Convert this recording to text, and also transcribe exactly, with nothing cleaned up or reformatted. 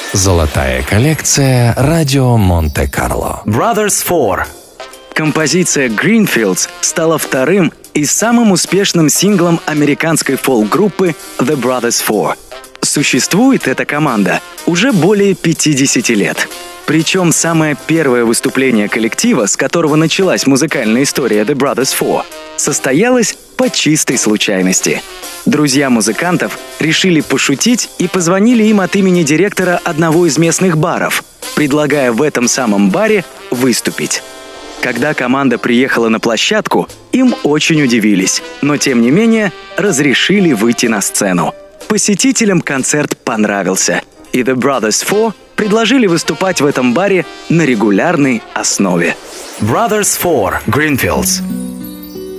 Золотая коллекция «Радио Монте-Карло». Brothers Four. Композиция Greenfields стала вторым и самым успешным синглом американской фолк-группы The Brothers Four. Существует эта команда уже более пятьдесят лет. Причем самое первое выступление коллектива, с которого началась музыкальная история The Brothers Four, состоялось по чистой случайности. Друзья музыкантов решили пошутить и позвонили им от имени директора одного из местных баров, предлагая в этом самом баре выступить. Когда команда приехала на площадку, им очень удивились, но тем не менее разрешили выйти на сцену. Посетителям концерт понравился, и The Brothers Four предложили выступать в этом баре на регулярной основе. Brothers Four, Greenfields.